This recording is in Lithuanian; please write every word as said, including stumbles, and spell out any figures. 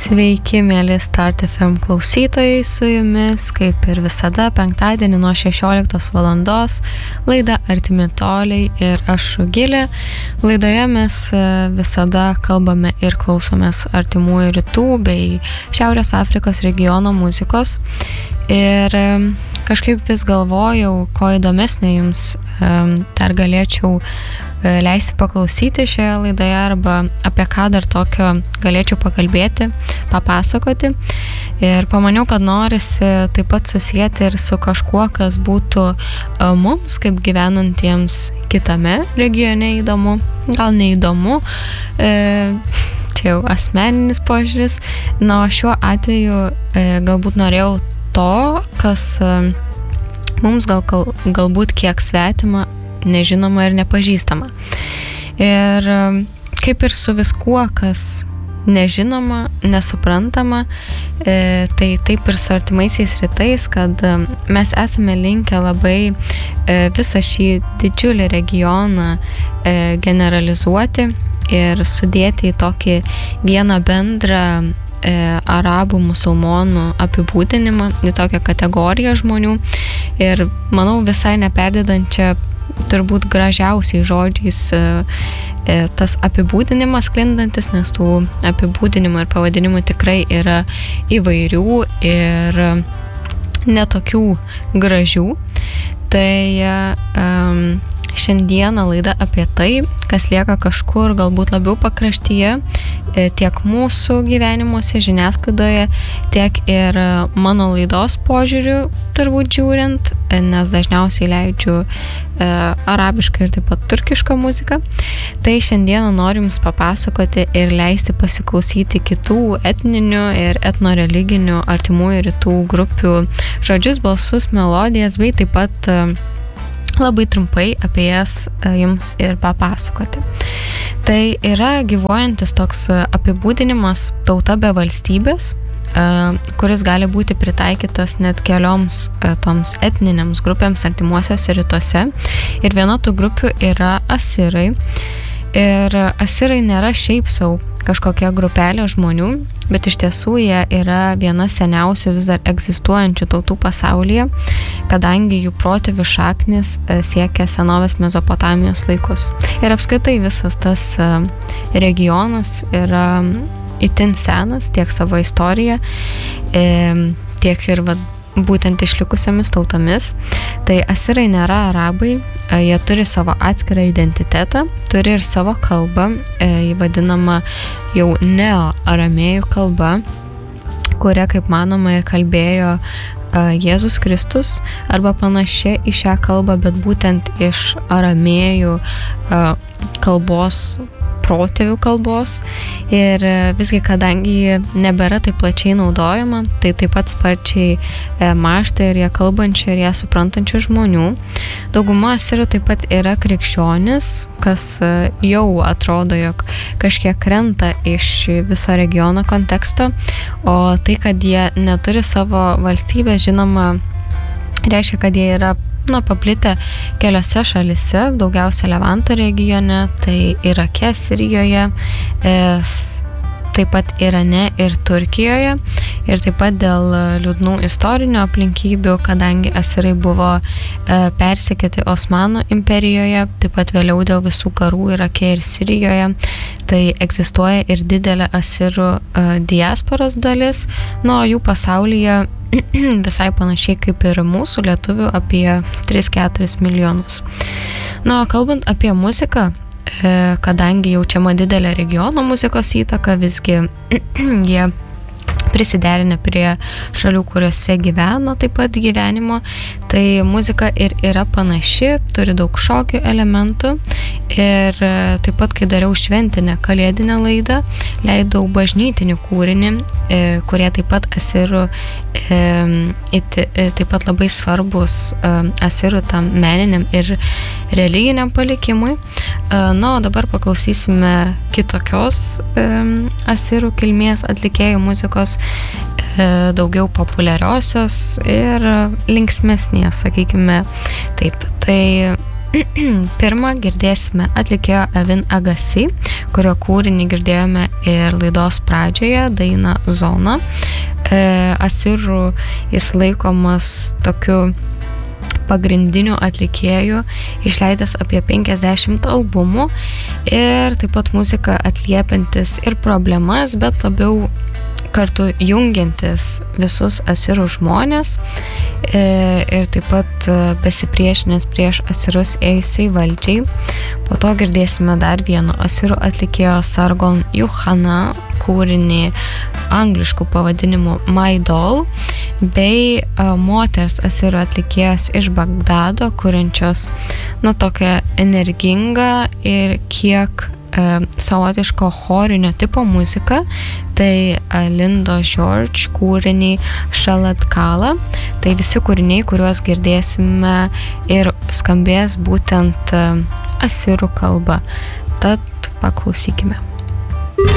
Sveiki, mėly Start F M klausytojai, su jumis, kaip ir visada, penktadienį nuo šešioliktos valandos, laida Artimi toliai ir aš Rugilė. Laidoje mes visada kalbame ir klausomės artimųjų rytų bei Šiaurės Afrikos regiono muzikos. Ir kažkaip vis galvojau, ko įdomesnio jums dar galėčiau leisti paklausyti šioje laidoje arba apie ką dar tokio galėčiau pakalbėti, papasakoti. Ir pamaniau, kad norisi taip pat susijęti ir su kažkuo, kas būtų mums, kaip gyvenantiems kitame regione įdomu, gal neįdomu, čia jau asmeninis požiūris. Na, o šiuo atveju galbūt norėjau to, kas mums gal, galbūt kiek svetima, nežinoma ir nepažįstama. Ir kaip ir su viskuo, kas nežinoma, nesuprantama, e, tai taip ir su artimaisiais rytais, kad mes esame linkę labai e, visą šį didžiulį regioną e, generalizuoti ir sudėti į tokį vieną bendrą e, arabų, musulmonų apibūdinimą, į tokią kategoriją žmonių. Ir manau, visai neperdedančią, turbūt gražiausiais žodžiais e, e, tas apibūdinimas sklindantis, nes tų apibūdinimų ir pavadinimų tikrai yra įvairių ir netokių gražių. Tai um, šiandieną laida apie tai, kas lieka kažkur galbūt labiau pakraštyje, tiek mūsų gyvenimuose, žiniasklaidoje, tiek ir mano laidos požiūriu, turbūt žiūrint, nes dažniausiai leidžiu e, arabišką ir taip pat turkišką muziką. Tai šiandieną noriu jums papasakoti ir leisti pasiklausyti kitų etninių ir etnoreliginių artimųjų rytų grupių žodžius, balsus, melodijas, bei taip pat e, labai trumpai apie jas jums ir papasakoti. Tai yra gyvuojantis toks apibūdinimas tauta be valstybės, kuris gali būti pritaikytas net kelioms toms etninėms grupėms artimuosiuose rytuose. Ir viena tų grupių yra asirai. Ir asirai nėra šiaip sau kažkokia grupelė žmonių, bet iš tiesų jie yra viena seniausių vis dar egzistuojančių tautų pasaulyje, kadangi jų protėvių šaknis siekia senovės Mesopotamijos laikus. Ir apskritai visas tas regionas yra itin senas tiek savo istorija, tiek ir va, būtent išlikusiomis tautomis. Tai asirai nėra arabai, jie turi savo atskirą identitetą, turi ir savo kalbą, jį vadinama jau neo-aramėjų kalba, kuria, kaip manoma, ir kalbėjo Jėzus Kristus, arba panaši į šią kalbą, bet būtent iš aramėjų kalbos, protėvių kalbos. Ir visgi, kadangi ji nebėra taip plačiai naudojama, tai taip pat sparčiai e, mažta ir ją kalbančių ir ją suprantančių žmonių. Dauguma asirų taip pat yra krikščionis, kas e, jau atrodo, jog kažkiek krenta iš viso regiono konteksto, o tai, kad jie neturi savo valstybės, žinoma, reiškia, kad jie yra na, paplitę keliose šalise, daugiausia Levanto regione, tai Irake, Sirijoje, e, taip pat Irane ir Turkijoje. Ir taip pat dėl liūdnų istorinių aplinkybių, kadangi asirai buvo e, persekioti Osmanų imperijoje, taip pat vėliau dėl visų karų Irake ir Sirijoje, tai egzistuoja ir didelė asirų e, diasporos dalis, nuo jų pasaulyje visai panašiai kaip ir mūsų lietuvių apie tris keturis milijonus. Na, o kalbant apie muziką, kadangi jaučiama didelė regiono muzikos įtaka, visgi jie prisiderinę prie šalių, kuriuose gyvena taip pat gyvenimo, tai muzika ir yra panaši, turi daug šokių elementų. Ir taip pat, kai dariau šventinę kalėdinę laidą, leidau bažnytinį kūrinį, e, kurie taip pat asirų e, iti, e, taip pat labai svarbus e, asirų tam meniniam ir religiniam palikimui. E, na, o dabar paklausysime kitokios e, asirų kilmės atlikėjų muzikos, e, daugiau populiariosios ir linksmesnės, sakykime taip. Tai Pirmą girdėsime atlikėjo Evin Agassi, kurio kūrinį girdėjome ir laidos pradžioje, dainą Zona. E, asirų jis laikomas tokiu pagrindiniu atlikėju, išleidęs apie penkiasdešimt albumų ir taip pat muziką atliepiantis ir problemas, bet labiau kartu jungiantis visus asirų žmonės e, ir taip pat besipriešinęs prieš asirus ėjusiai valdžiai. Po to girdėsime dar vieno asirų atlikėjo Sargon Juhana kūrinį angliškų pavadinimu My Doll bei a, moters asirų atlikėjos iš Bagdado, kuriančios na tokią energingą ir kiek e, savotiško chorinio tipo muziką. Tai a, Lindo George kūrinį Shalat Kala. Tai visi kūriniai, kuriuos girdėsime ir skambės būtent a, asirų kalba. Tad paklausykime.